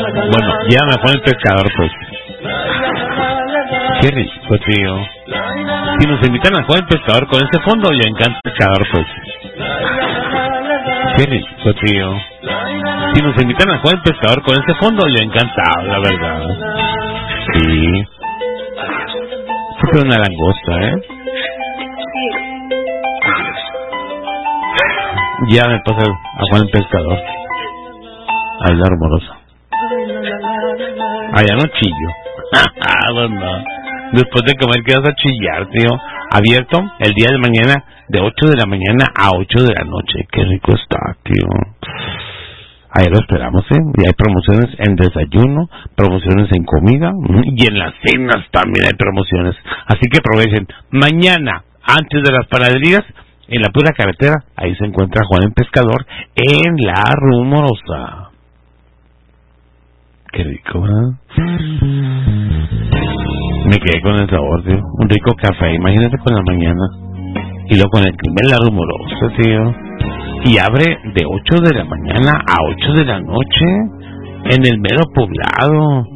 Bueno, ya me pone el pescador, pues. Qué rico, tío. Si nos invitan a jugar el pescador con ese fondo, ya encanta el pescador, pues. Qué rico, tío. Si nos invitan a jugar el pescador con ese fondo, ya encantado, la verdad. Sí. Siempre una langosta, ¿eh? Ya me pasa a Juan el pescador. Ay, la rumorosa. Allá no chillo. Bueno, después de comer, ¿qué vas a chillar, tío? Abierto el día de mañana de 8 de la mañana a 8 de la noche. Qué rico está, tío. Ahí lo esperamos, ¿eh? Y hay promociones en desayuno, promociones en comida y en las cenas también hay promociones. Así que aprovechen. Mañana, antes de las panaderías, en la pura carretera, ahí se encuentra Juan el Pescador en La Rumorosa. Qué rico, ¿eh? Me quedé con el sabor, tío. Un rico café, imagínate con la mañana. Y luego con el clima en La Rumorosa, tío. Y abre de 8 de la mañana a 8 de la noche en el mero poblado.